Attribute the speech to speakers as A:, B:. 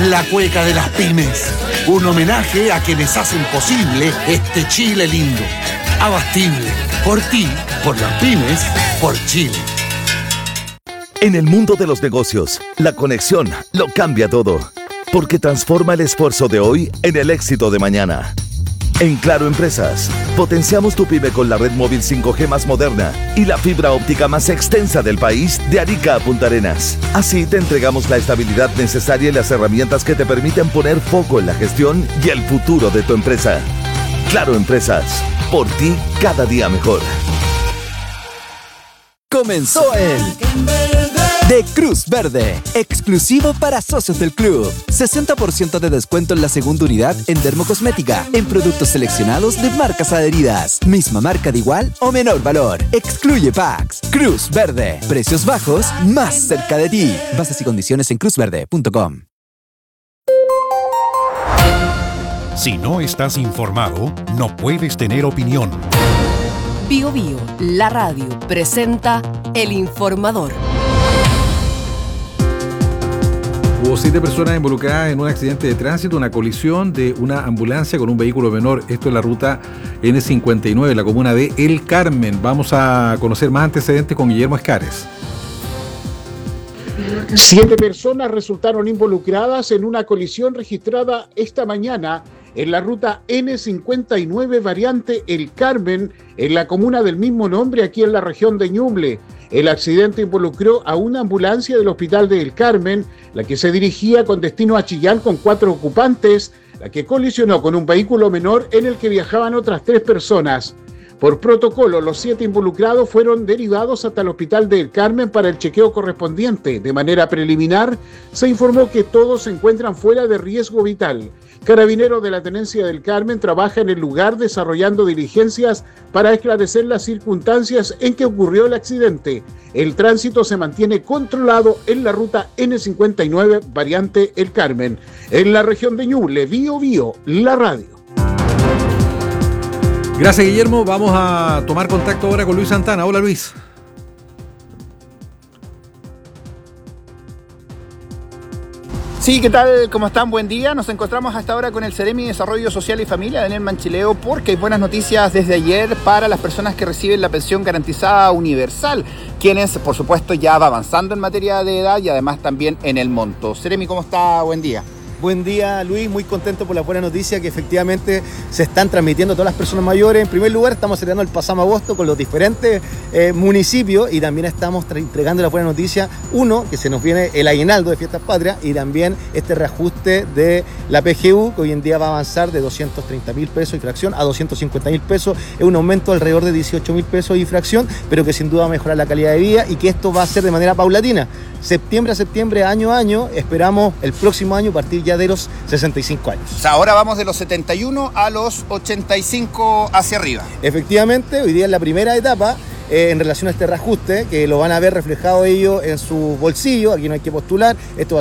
A: la cueca de las pymes. Un homenaje a quienes hacen posible este Chile lindo. Abastible. Por ti, por las pymes, por Chile.
B: En el mundo de los negocios, la conexión lo cambia todo, porque transforma el esfuerzo de hoy en el éxito de mañana. En Claro Empresas, potenciamos tu pyme con la red móvil 5G más moderna y la fibra óptica más extensa del país de Arica a Punta Arenas. Así te entregamos la estabilidad necesaria y las herramientas que te permiten poner foco en la gestión y el futuro de tu empresa. Claro Empresas, por ti cada día mejor.
C: Comenzó el de Cruz Verde, exclusivo para socios del club. 60% de descuento en la segunda unidad en dermocosmética, en productos seleccionados de marcas adheridas. Misma marca de igual o menor valor. Excluye packs. Cruz Verde, precios bajos, más cerca de ti. Bases y condiciones en cruzverde.com.
D: Si no estás informado, no puedes tener opinión.
E: Bio Bio, la radio, presenta El Informador.
F: Hubo 7 personas involucradas en un accidente de tránsito, una colisión de una ambulancia con un vehículo menor. Esto en la ruta N59, la comuna de El Carmen. Vamos a conocer más antecedentes con Guillermo Escares.
G: 7 personas resultaron involucradas en una colisión registrada esta mañana en la ruta N59 variante El Carmen, en la comuna del mismo nombre, aquí en la región de Ñuble. El accidente involucró a una ambulancia del Hospital de El Carmen, la que se dirigía con destino a Chillán con 4 ocupantes, la que colisionó con un vehículo menor en el que viajaban otras 3 personas. Por protocolo, los 7 involucrados fueron derivados hasta el Hospital de El Carmen para el chequeo correspondiente. De manera preliminar, se informó que todos se encuentran fuera de riesgo vital. Carabineros de la Tenencia del Carmen trabaja en el lugar desarrollando diligencias para esclarecer las circunstancias en que ocurrió el accidente. El tránsito se mantiene controlado en la ruta N59 variante El Carmen. En la región de Ñuble, Bio Bio, la radio.
F: Gracias, Guillermo. Vamos a tomar contacto ahora con Luis Santana. Hola, Luis.
H: Sí, ¿qué tal? ¿Cómo están? Buen día. Nos encontramos hasta ahora con el Seremi de Desarrollo Social y Familia, Daniel Manchileo, porque hay buenas noticias desde ayer para las personas que reciben la pensión garantizada universal, quienes, por supuesto, ya va avanzando en materia de edad y además también en el monto. Seremi, ¿cómo está? Buen día.
I: Buen día, Luis, muy contento por la buena noticia que efectivamente se están transmitiendo a todas las personas mayores. En primer lugar, estamos celebrando el pasado agosto con los diferentes municipios y también estamos entregando la buena noticia. Uno, que se nos viene el aguinaldo de Fiestas Patrias y también este reajuste de la PGU, que hoy en día va a avanzar de 230.000 pesos y fracción a 250.000 pesos. Es un aumento alrededor de 18.000 pesos y fracción, pero que sin duda va a mejorar la calidad de vida y que esto va a ser de manera paulatina. Septiembre a septiembre, año a año, esperamos el próximo año partir ya de los 65 años.
H: O sea, ahora vamos de los 71 a los 85 hacia arriba.
I: Efectivamente, hoy día es la primera etapa en relación a este reajuste, que lo van a ver reflejado ellos en su bolsillo. Aquí no hay que postular, esto va